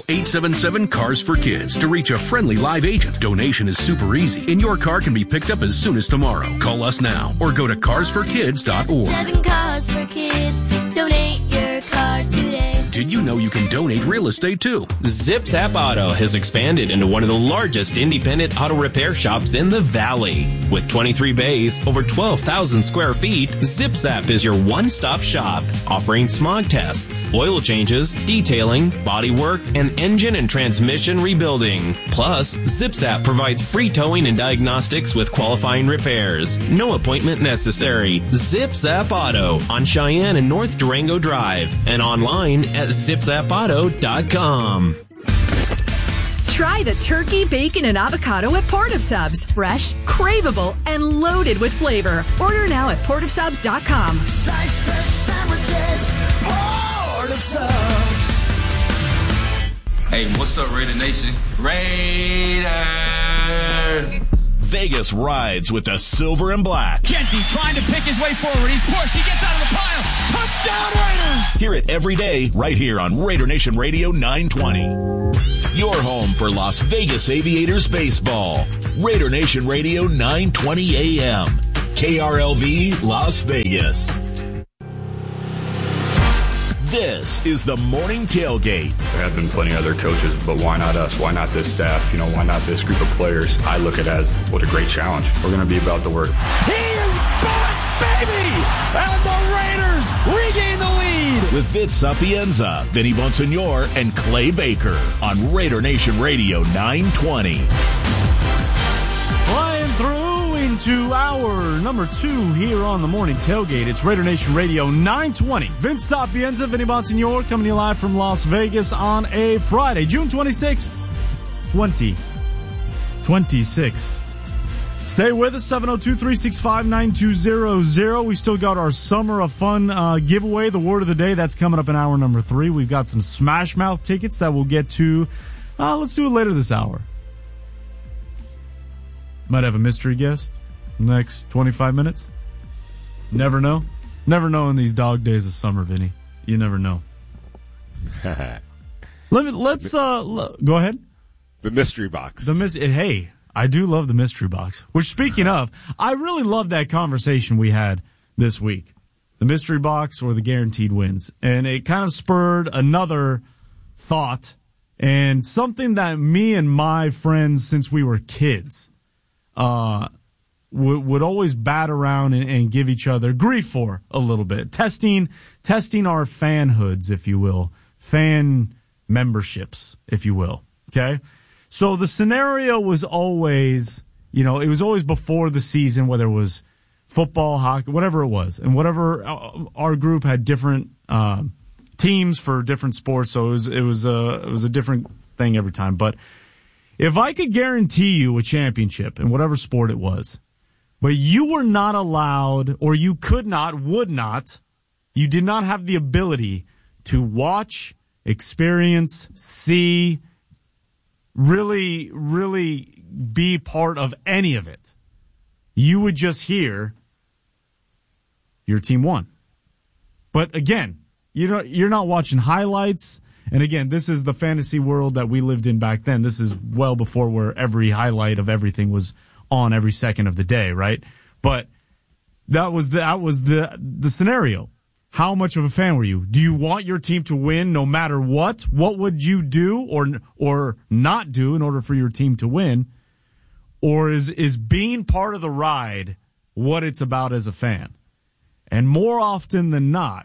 877-CARS-FOR-KIDS to reach a friendly live agent. Donation is super easy, and your car can be picked up as soon as tomorrow. Call us now or go to carsforkids.org. 7 Cars for Kids. Donate your car today. Did you know you can donate real estate too? Zip Zap Auto has expanded into one of the largest independent auto repair shops in the Valley. With 23 bays, over 12,000 square feet, Zip Zap is your one-stop shop, offering smog tests, oil changes, detailing, body work, and engine and transmission rebuilding. Plus, Zip Zap provides free towing and diagnostics with qualifying repairs. No appointment necessary. Zip Zap Auto on Cheyenne and North Durango Drive and online at zipzapauto.com. Try the turkey, bacon, and avocado at Port of Subs. Fresh, craveable, and loaded with flavor. Order now at portofsubs.com. Slice fresh sandwiches, Port of Subs. Hey, what's up, Raider Nation? Raiders! Vegas rides with the silver and black. Genty trying to pick his way forward. He's pushed. He gets out of the pile. Touchdown, Raiders! Hear it every day right here on Raider Nation Radio 920. Your home for Las Vegas Aviators baseball. Raider Nation Radio 920 AM. KRLV Las Vegas. This is the Morning Tailgate. There have been plenty of other coaches, but why not us? Why not this staff? Why not this group of players? I look at it as what a great challenge. We're going to be about the work. He is back, baby! And the Raiders regain the lead! With Vince Sapienza, Vinny Bonsignor, and Clay Baker on Raider Nation Radio 920. Flying through into hour number 2 here on the Morning Tailgate. It's Raider Nation Radio 920. Vince Sapienza, Vinny Bonsignor, coming to you live from Las Vegas on a Friday, June 26th, 2026. Stay with us, 702-365-9200. We still got our Summer of Fun giveaway, the word of the day. That's coming up in hour number 3. We've got some Smash Mouth tickets that we'll get to. Let's do it later this hour. Might have a mystery guest next 25 minutes. Never know. Never know in these dog days of summer, Vinny. You never know. Let's go ahead. The mystery box. Hey, I do love the mystery box. Which, speaking of, I really love that conversation we had this week. The mystery box or the guaranteed wins. And it kind of spurred another thought and something that me and my friends since we were kids would always bat around and give each other grief for a little bit. Testing our fanhoods, if you will. Fan memberships, if you will. Okay? So the scenario was always, it was always before the season, whether it was football, hockey, whatever it was. And whatever, our group had different teams for different sports, so it was a different thing every time. But if I could guarantee you a championship in whatever sport it was, but you were not allowed, or you could not, would not, you did not have the ability to watch, experience, see, really, really be part of any of it. You would just hear your team won. But again, you're not watching highlights. And again, this is the fantasy world that we lived in back then. This is well before where every highlight of everything was on every second of the day, right? But that was the scenario. How much of a fan were you? Do you want your team to win no matter what? What would you do or not do in order for your team to win? Or is being part of the ride what it's about as a fan? And more often than not,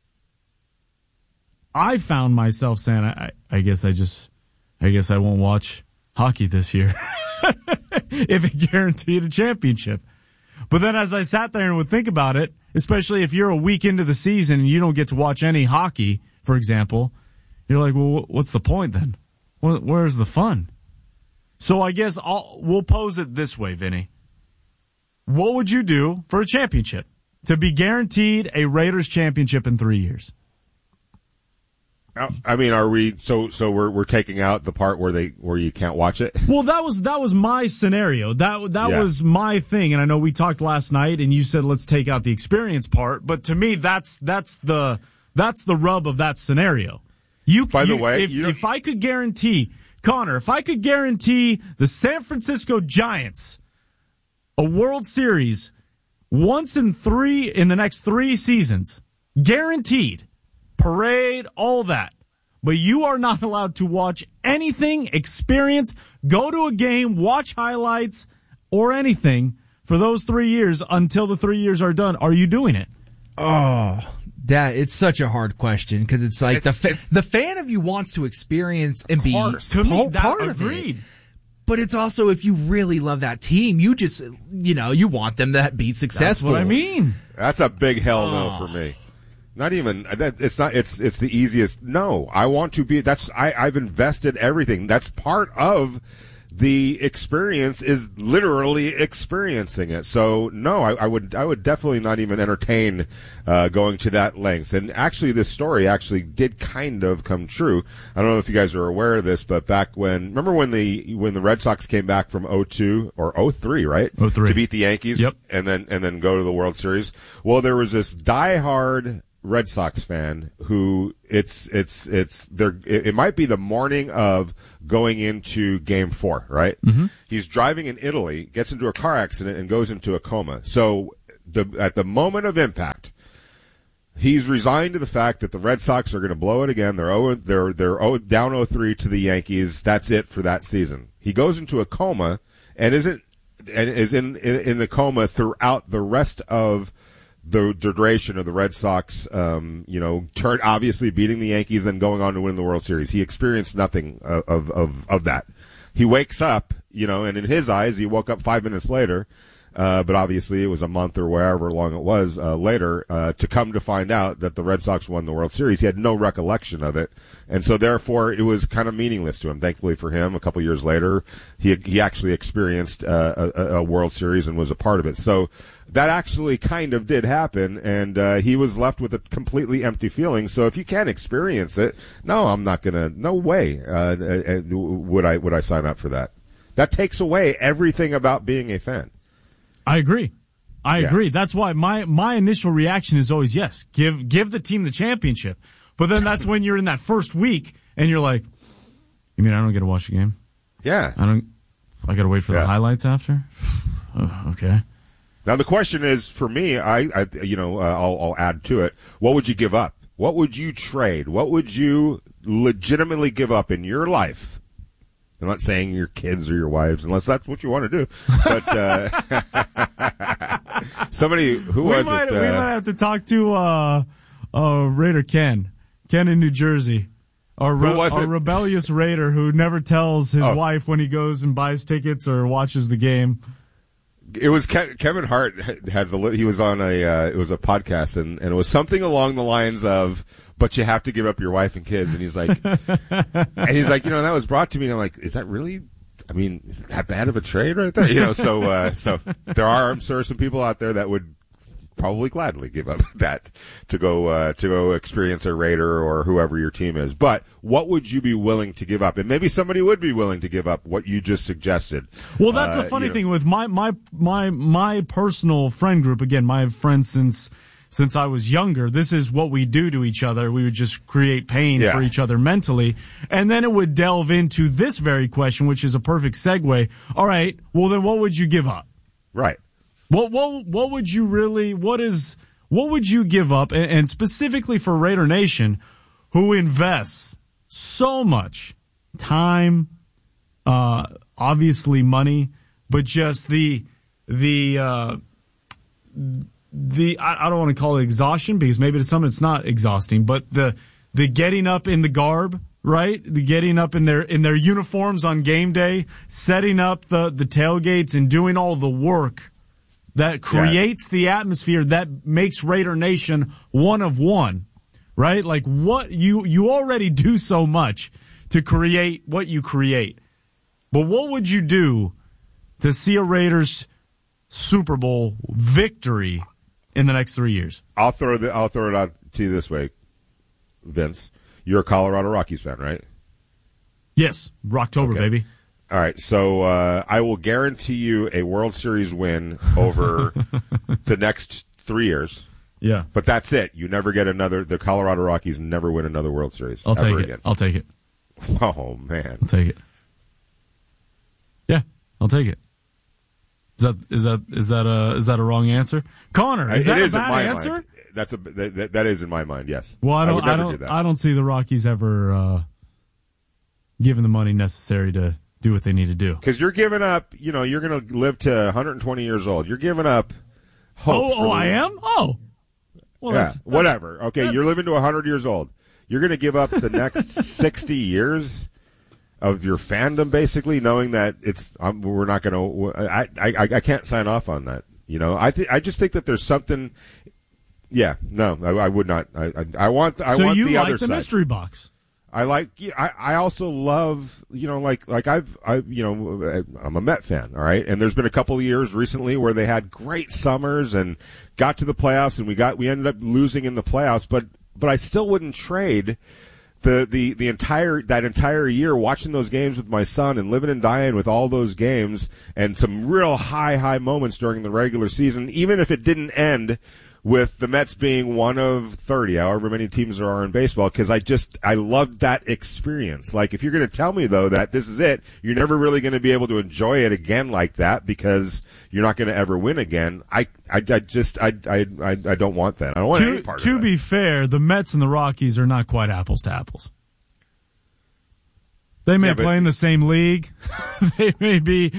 I found myself saying, I guess I won't watch hockey this year if it guaranteed a championship. But then as I sat there and would think about it, especially if you're a week into the season and you don't get to watch any hockey, for example, you're like, well, what's the point then? Where's the fun? So I guess we'll pose it this way, Vinny. What would you do for a championship? To be guaranteed a Raiders championship in 3 years? I mean, are we so we're taking out the part where you can't watch it? Well, that was my scenario. That was my thing, and I know we talked last night, and you said let's take out the experience part. But to me, that's the rub of that scenario. By the way, if I could guarantee, Connor, if I could guarantee the San Francisco Giants a World Series once in the next 3 seasons, guaranteed, parade, all that, but you are not allowed to watch anything, experience, go to a game, watch highlights, or anything for those 3 years until the 3 years are done, are you doing it? Oh, it's such a hard question because it's like the fan of you wants to experience and be part of it. But it's also, if you really love that team, you just, you want them to be successful. That's what I mean. That's a big hell no for me. Not even it's not. It's the easiest. No, I want to be. I've invested everything. That's part of the experience. Is literally experiencing it. So no, I would definitely not even entertain going to that lengths. And actually, this story actually did kind of come true. I don't know if you guys are aware of this, but back remember when the Red Sox came back from 0-2 or 0-3, right? 0-3 to beat the Yankees. Yep. And then go to the World Series. Well, there was this diehard Red Sox fan who it might be the morning of going into Game 4, right? Mm-hmm. He's driving in Italy, gets into a car accident, and goes into a coma. So at the moment of impact, he's resigned to the fact that the Red Sox are going to blow it again. They're down 0-3 to the Yankees. That's it for that season. He goes into a coma and is in the coma throughout the rest of the duration of the Red Sox, obviously beating the Yankees and going on to win the World Series. He experienced nothing of that. He wakes up, and in his eyes, he woke up 5 minutes later, but obviously it was a month or wherever long it was later to come to find out that the Red Sox won the World Series. He had no recollection of it, and so therefore it was kind of meaningless to him. Thankfully for him, a couple years later, he actually experienced a World Series and was a part of it. So that actually kind of did happen, and he was left with a completely empty feeling. So if you can't experience it, no, I'm not gonna. No way would I sign up for that. That takes away everything about being a fan. I agree. I agree. That's why my initial reaction is always yes. Give the team the championship. But then that's when you're in that first week and you're like, you mean I don't get to watch the game? Yeah. I got to wait for the highlights after? Okay. Now the question is, for me, I'll add to it. What would you give up? What would you trade? What would you legitimately give up in your life? I'm not saying your kids or your wives, unless that's what you want to do. But somebody who was it? We might have to talk to Raider Ken in New Jersey, our rebellious Raider who never tells his wife when he goes and buys tickets or watches the game. It was Kevin Hart he was on it was a podcast and it was something along the lines of, but you have to give up your wife and kids. And he's like, that was brought to me. And I'm like, is that really, is that bad of a trade right there? So there are, I'm sure, some people out there that would probably gladly give up that to go experience a Raider or whoever your team is. But what would you be willing to give up? And maybe somebody would be willing to give up what you just suggested. Well, that's the funny thing with my personal friend group. Again, my friends since I was younger, this is what we do to each other. We would just create pain for each other mentally. And then it would delve into this very question, which is a perfect segue. All right, well then what would you give up? Right. What would you what would you give up? And specifically for Raider Nation, who invests so much time, obviously money, but just the I don't want to call it exhaustion because maybe to some it's not exhausting, but the getting up in the garb, right? The getting up in their uniforms on game day, setting up the tailgates and doing all the work that creates the atmosphere that makes Raider Nation one of one, right? Like what you already do so much to create what you create. But what would you do to see a Raiders Super Bowl victory in the next 3 years? I'll throw it out to you this way, Vince. You're a Colorado Rockies fan, right? Yes, Rocktober, baby. All right, so I will guarantee you a World Series win over the next 3 years. Yeah. But that's it. You never get another. The Colorado Rockies never win another World Series. I'll take it. Again. I'll take it. Oh man, I'll take it. Yeah, I'll take it. Is that a wrong answer, Connor? Is that a bad answer? Mind. That is in my mind. Yes. Well, I don't see the Rockies ever given the money necessary to do what they need to do. Because you're giving up. You know, you're going to live to 120 years old. You're giving up hope. Oh, I am. Oh. Well, yeah. that's Whatever. Okay, you're living to 100 years old. You're going to give up the next 60 years of your fandom, basically, knowing that we're not going to. I can't sign off on that. You know, I just think that there's something. Yeah, no, I would not. I want the other side. So you like the mystery box? I like. I also love. You know, like I'm a Met fan. All right, and there's been a couple of years recently where they had great summers and got to the playoffs, and we ended up losing in the playoffs, but I still wouldn't trade the entire year watching those games with my son and living and dying with all those games and some real high moments during the regular season, even if it didn't end with the Mets being one of 30, however many teams there are in baseball, because I loved that experience. Like, if you're going to tell me, though, that this is it, you're never really going to be able to enjoy it again like that because you're not going to ever win again. I don't want that. I don't want any part of that. To be fair, the Mets and the Rockies are not quite apples to apples. They may play in the same league. They may be,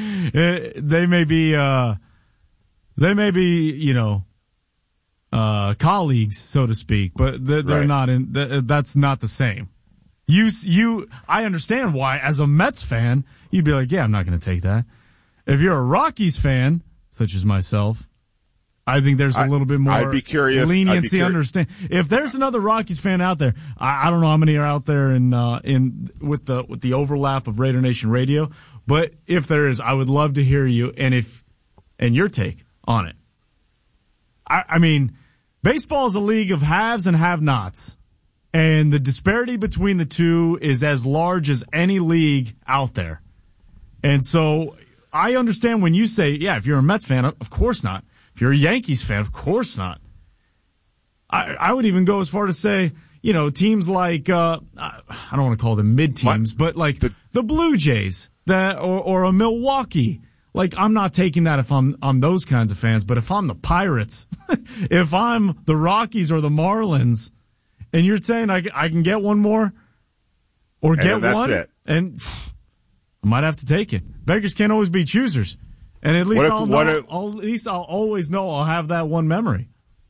you know, colleagues, so to speak, but they're not in. That's not the same. I understand why, as a Mets fan, you'd be like, yeah, I'm not going to take that. If you're a Rockies fan, such as myself, I think there's a little bit more I'd be curious. leniency. Understand if there's another Rockies fan out there. I don't know how many are out there with the overlap of Raider Nation Radio, but if there is, I would love to hear you and your take on it. I mean, baseball is a league of haves and have-nots, and the disparity between the two is as large as any league out there. And so I understand when you say, yeah, if you're a Mets fan, of course not. If you're a Yankees fan, of course not. I would even go as far to say, you know, teams like, I don't want to call them mid-teams, but like the Blue Jays or a Milwaukee. Like, I'm not taking that if I'm those kinds of fans, but if I'm the Pirates, if I'm the Rockies or the Marlins, and you're saying I can get one more or get one, and I might have to take it. Beggars can't always be choosers, and at least I'll always know I'll have that one memory.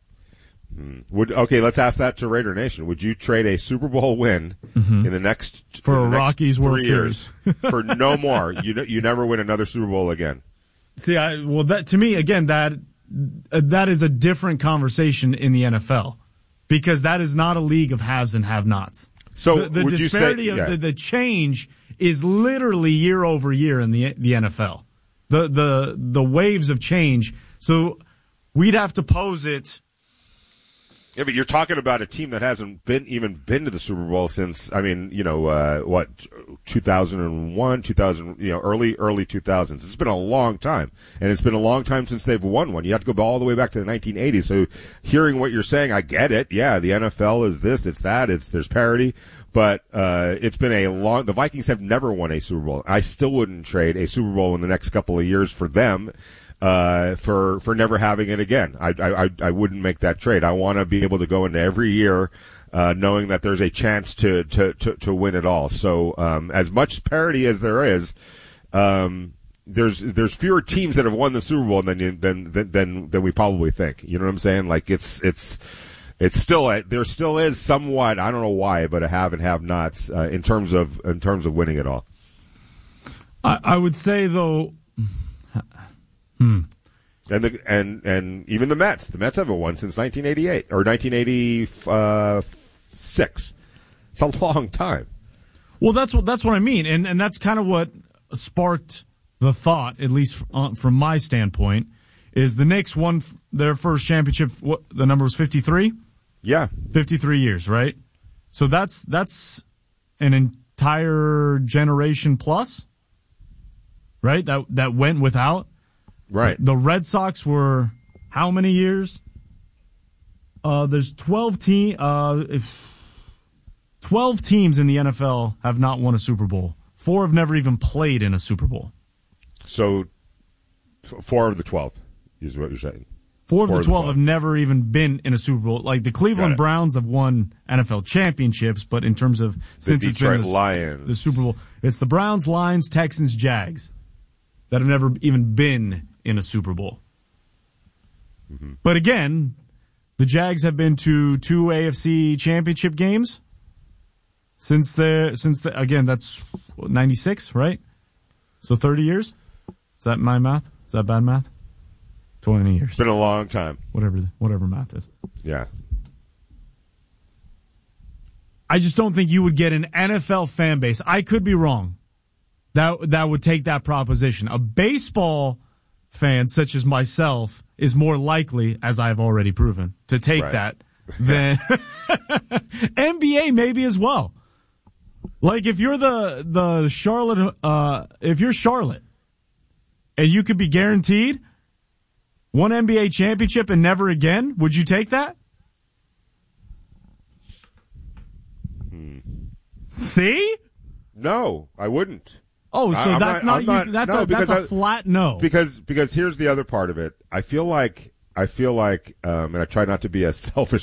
Let's ask that to Raider Nation. Would you trade a Super Bowl win in the next for a Rockies World Series for no more? You never win another Super Bowl again. See, that to me again that is a different conversation in the NFL because that is not a league of haves and have-nots. So the disparity of the change is literally year over year in the NFL. The waves of change. So we'd have to pose it. Yeah, but you're talking about a team that hasn't been to the Super Bowl since, 2001, 2000, early 2000s. It's been a long time, and it's been a long time since they've won one. You have to go all the way back to the 1980s. So hearing what you're saying, I get it. Yeah, the NFL is this, it's that, there's parity, but it's been the Vikings have never won a Super Bowl. I still wouldn't trade a Super Bowl in the next couple of years for them. For never having it again. I wouldn't make that trade. I want to be able to go into every year, knowing that there's a chance to win it all. So, as much parity as there is, there's fewer teams that have won the Super Bowl than we probably think. You know what I'm saying? Like it's still, there still is somewhat, I don't know why, but a have and have nots, in terms of winning it all. I would say though, And even the Mets haven't won since 1988 or 1986. It's a long time. Well, that's what I mean, and that's kind of what sparked the thought, at least from my standpoint, is the Knicks won their first championship. What the number was 53? Yeah, 53 years, right? So that's an entire generation plus, right? That went without. Right. The Red Sox were how many years? There's 12 teams in the NFL have not won a Super Bowl. 4 have never even played in a Super Bowl. So 4 of the 12 is what you're saying. 4 of the 12 have never even been in a Super Bowl. Like the Cleveland Browns have won NFL championships, but in terms of since it's been the Super Bowl, it's the Browns, Lions, Texans, Jags that have never even been in a Super Bowl. Mm-hmm. But again, the Jags have been to 2 AFC championship games since again, that's 96, right? So 30 years? Is that my math? Is that bad math? 20 years. It's been a long time. Whatever math is. Yeah. I just don't think you would get an NFL fan base. I could be wrong. That would take that proposition. A baseball fan such as myself is more likely, as I've already proven, to take that than NBA maybe as well. Like if you're the Charlotte, if you're Charlotte, and you could be guaranteed one NBA championship and never again, would you take that? See? No, I wouldn't. Oh, so that's a flat no. Because here's the other part of it. I feel like, and I try not to be as selfish